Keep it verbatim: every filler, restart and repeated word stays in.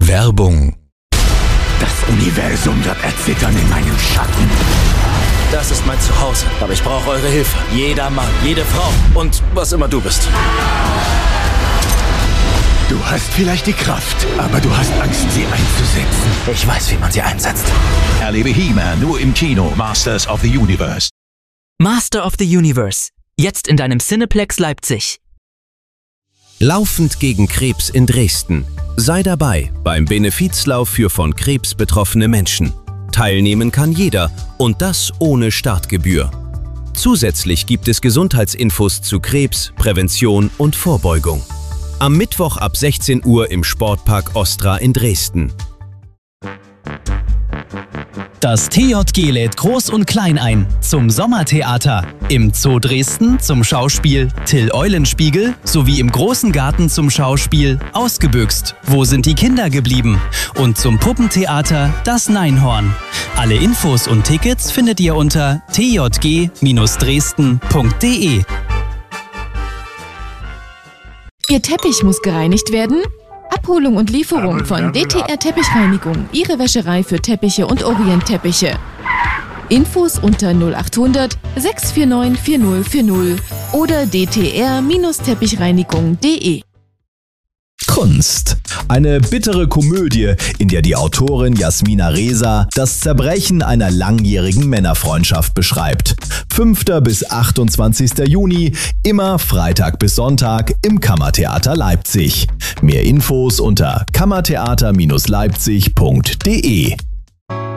Werbung. Das Universum wird erzittern in meinem Schatten. Das ist mein Zuhause, aber ich brauche eure Hilfe. Jeder Mann, jede Frau und was immer du bist. Du hast vielleicht die Kraft, aber du hast Angst, sie einzusetzen. Ich weiß, wie man sie einsetzt. Erlebe He-Man nur im Kino. Masters of the Universe. Master of the Universe. Jetzt in deinem Cineplex Leipzig. Laufend gegen Krebs in Dresden. Sei dabei beim Benefizlauf für von Krebs betroffene Menschen. Teilnehmen kann jeder und das ohne Startgebühr. Zusätzlich gibt es Gesundheitsinfos zu Krebs, Prävention und Vorbeugung. Am Mittwoch ab sechzehn Uhr im Sportpark Ostra in Dresden. Das T J G lädt Groß und Klein ein zum Sommertheater. Im Zoo Dresden zum Schauspiel Till Eulenspiegel sowie im Großen Garten zum Schauspiel Ausgebüxt. Wo sind die Kinder geblieben? Und zum Puppentheater Das Neinhorn. Alle Infos und Tickets findet ihr unter t j g dresden punkt d e. Ihr Teppich muss gereinigt werden? Abholung und Lieferung von D T R Teppichreinigung, Ihre Wäscherei für Teppiche und Orient-Teppiche. Infos unter null achthundert, sechs vier neun, vier null vier null oder d t r teppichreinigung punkt d e. Kunst. Eine bittere Komödie, in der die Autorin Jasmina Reza das Zerbrechen einer langjährigen Männerfreundschaft beschreibt. fünfter bis achtundzwanzigster Juni, immer Freitag bis Sonntag im Kammertheater Leipzig. Mehr Infos unter kammertheater Bindestrich leipzig punkt d e.